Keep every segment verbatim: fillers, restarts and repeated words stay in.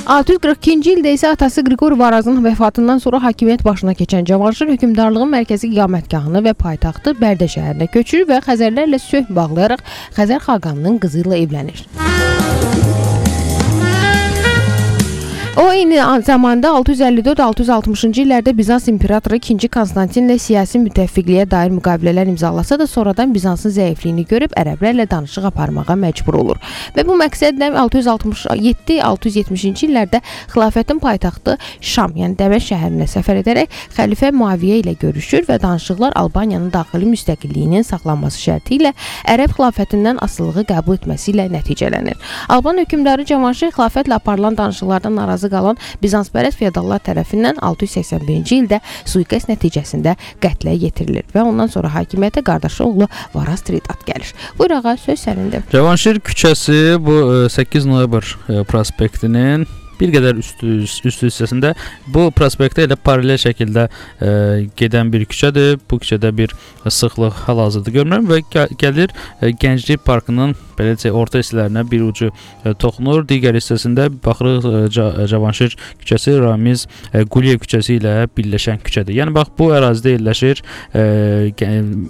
altı yüz qırx ikinci ildə isə atası Qriqori Varazın vəfatından sonra hakimiyyət başına keçən Cavanşir hökmdarlığın mərkəzi iqamətgahını və paytaxtı Bərdə şəhərinə köçürür və Xəzərlərlə sülh bağlayaraq Xəzər xaqanının qızı ilə evlənir. O eyni zamanda altı yüz əlli dörd altı yüz altmışıncı illərdə Bizans imperatoru ikinci Konstantinlə siyasi müttəfiqliyə dair müqavilələr imzalasa da sonradan Bizansın zəifliyini görüb ərəblərlə danışıq aparmağa məcbur olur. Və bu məqsədlə altı yüz altmış yeddi altı yüz yetmişinci illərdə xilafətin paytaxtı Şam, yəni Dəməşq şəhərinə səfər edərək xəlifə Muaviyyə ilə görüşür və danışıqlar Albaniyanın daxili müstəqilliyinin saxlanması şərti ilə ərəb xilafətindən asılılığı qəbul etməsi ilə nəticələnir. Alban hökmdarı Cavanşir xilafətlə aparılan danışıqlardan narazı qalan Bizanspərəst feodallar tərəfindən altı yüz səksən birinci ildə suiqəst nəticəsində qətlə yetirilir və ondan sonra hakimiyyətə qardaşı oğlu Varaz Tridat gəlir. Buyur ağa, söz sənindir. Cavanşir küçəsi bu səkkiz noyabr prospektinin bir qədər üstü, üstü hissəsində bu prospektə elə paralel şəkildə e, gedən bir küçədir. Bu küçədə bir sıxlıq hal-hazırda görmürəm və gəlir e, Gənclik Parkının belə deyək, orta hissələrinə bir ucu e, toxunur. Digər hissəsində baxırıq e, Cavanşir küçəsi Ramiz e, Quliyev küçəsi ilə birləşən küçədir. Yəni bax bu ərazidə yerləşir. E,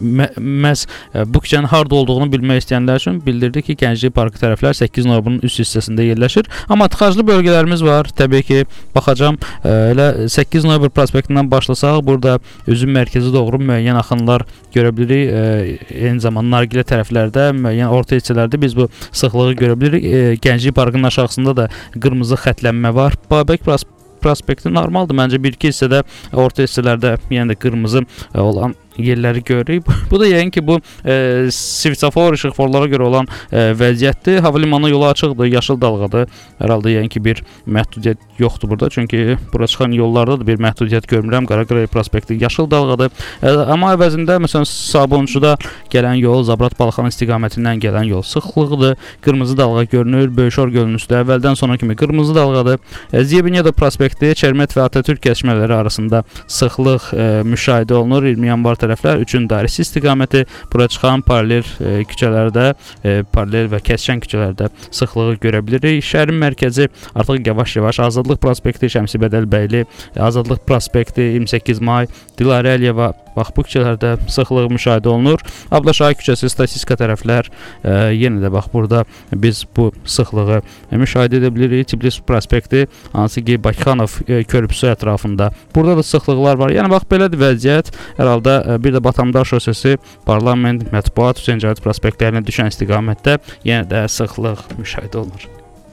məhz e, bu küçənin harda olduğunu bilmək istəyənlər üçün bildirdi ki, Gənclik Parkı tərəflər səkkiz noyabrın üst hissəsində yerləşir. Amma tıxaclı bölgələrimiz var. Təbii ki, baxacağam elə səkkiz noyabr prospektindən başlasaq, burada özün mərkəzi doğru müəyyən axınlar görə bilirik. Eyni zamanda Nargilə tərəflərdə, müəyyən orta hissələrdə biz bu sıxlığı görə bilirik. Gənclik Parkının aşağısında da qırmızı xətlənmə var. Babək prospekti normaldır. Məncə bir-iki hissədə, orta hissələrdə yəni də qırmızı olan yerləri görürük. Bu da yəni ki, bu e, svetofor, işıqforlara görə olan e, vəziyyətdir. Hava limanı yolu açıqdır, yaşıl dalğadır. Hər halda yəni ki, bir məhdudiyyət yoxdur burada. Çünki bura çıxan yollarda da bir məhdudiyyət görmürəm. Qaraqaya prospekti yaşıl dalğadır. E, amma əvəzində, məsələn, Sabunçuda gələn yol, Zabrat-Balxan istiqamətindən gələn yol sıxlıqdır. Qırmızı dalğa görünür. Böyükşor gölünün üstü əvvəldən sona kimi qırmızı dalğadır. E, Ziyebinyada prospekti Çermet və Atatürk kəsmələri arasında sıxlıq e, müşahidə olunur. iyirmi yanvar tərəflər üçün dairəsi istiqaməti, bura çıxan paralel e, küçələrdə, e, paralel və kəskin küçələrdə sıxlığı görə bilirik. Şəhərin mərkəzi artıq yavaş-yavaş Azadlıq prospekti, Şəmsi Bədəlbəyli, Azadlıq prospekti, iyirmi səkkiz may, Dilarə Əliyeva, bax bu küçələrdə sıxlığı müşahidə olunur. Ablaşahi küçəsi, statistika tərəflər, e, yenə də bax burada biz bu sıxlığı e, müşahidə edə bilirik. Tiblis prospekti, hansı ki Bakıxanov e, körpüsü ətrafında. Burada da sıxlıqlar var. Yəni bax belədir vəziyyət. Hər halda e, bir də Batamdar şosesi, Parlament, Mətbuat, Hüseyn Cavit prospektlərinə düşən istiqamətdə yenə də sıxlıq müşahidə olunur.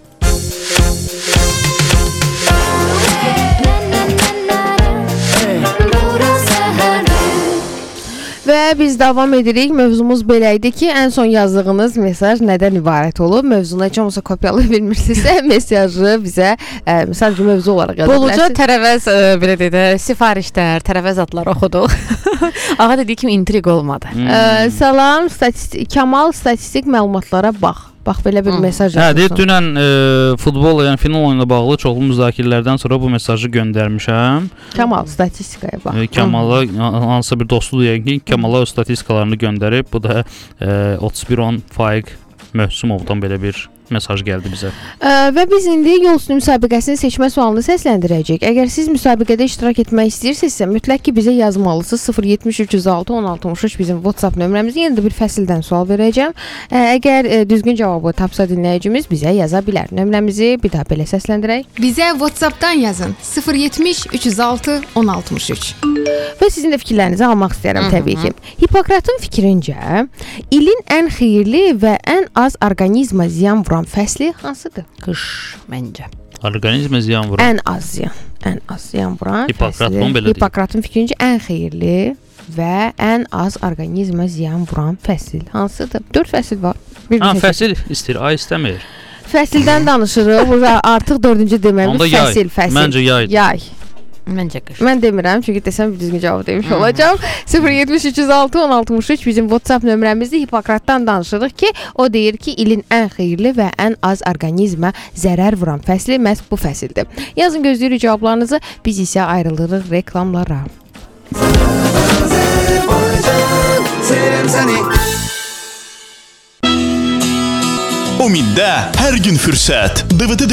Və biz davam edirik. Mövzumuz belə idi ki, ən son yazdığınız mesaj nədən ibarət olub? Mövzunu heç olmasa kopyalaya bilmirsinizsə, mesajı bizə e, mesaj mövzu olaraq yaza bilərsiniz. Boluca tərəvəz, e, belə deyək də, sifarişlər, tərəvəz adları oxuduq. Ağa dediyi kimi intriq olmadı. Hmm. E, salam, statistik, Kamal statistik məlumatlara bax. Bax belə bir hmm. mesaj yazmışam. Hə, deyir, dünən e, futbol, yəni final oyununa bağlı çoxlu müzakirələrdən sonra bu mesajı göndərmişəm. Kamal statistikaya bax. E, Kamala hansısa bir dostluq deyək ki, Kamala öz statistikalarını göndərib. Bu da e, otuz bir on Faiq Məhsumovdan belə bir mesaj gəldi bizə. Ə, və biz indi yol üstü müsabiqəsinin seçmə sualını səsləndirəcəyik. Əgər siz müsabiqədə iştirak etmək istəyirsinizsə, mütləq ki bizə yazmalısınız. sıfır yetmiş üç yüz altı on altı altmış üç bizim WhatsApp nömrəmiz. Yenə də bir fəsildən sual verəcəm. Ə, əgər ə, düzgün cavabı tapsa dinləyicimiz bizə yaza bilər. Nömrəmizi bir daha belə səsləndirək. Bizə WhatsApp-dan yazın. sıfır yetmiş üç yüz altı on altmış üç. Və sizin də fikirlərinizi almaq istəyirəm təbii ki. Hipokratın fikrincə, ilin ən xeyirli və ən az orqanizmə ziyan vuran fəsli hansıdır? Qış, məncə. Orqanizmə ziyan vuran. Ən az ziyan, ən az ziyan vuran Hipokrat fəsli. Hipokratın fikrincə ən xeyirli və ən az orqanizmə ziyan vuran fəsil hansıdır? dörd fəsil var. Ha, fəsil istəyir, ay istəmir. Fəsildən danışırıq. Burada artıq dördüncü deməmiz fəsil, fəsil. Məncə yaydır. Yay. Məncə qış. Mən demirəm, çünki desəm bir düzgün cavab demiş olacağam. sıfır yetmiş üç yüz altı on altmış üç bizim WhatsApp nömrəmizdir. Hipokratdan danışırıq ki, o deyir ki, ilin ən xeyirli və ən az orqanizmə zərər vuran fəsli məhz bu fəsildir. Yazın, gözləyirik cavablarınızı. Biz isə ayrılırıq reklamlara. Umiddə hər gün fürsət. D V D